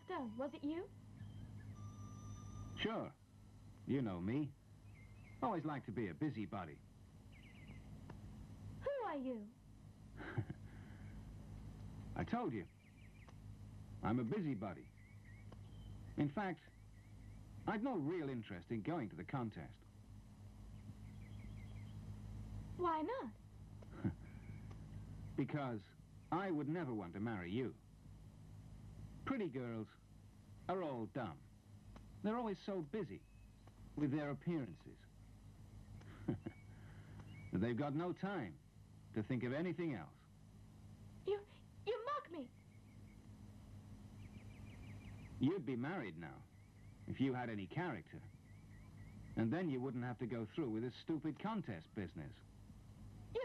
Stone. Was it you? Sure. You know me. Always like to be a busybody. Who are you? I told you. I'm a busybody. In fact, I'd no real interest in going to the contest. Why not? Because I would never want to marry you. Pretty girls are all dumb. They're always so busy with their appearances. They've got no time to think of anything else. You mock me. You'd be married now, if you had any character. And then you wouldn't have to go through with this stupid contest business.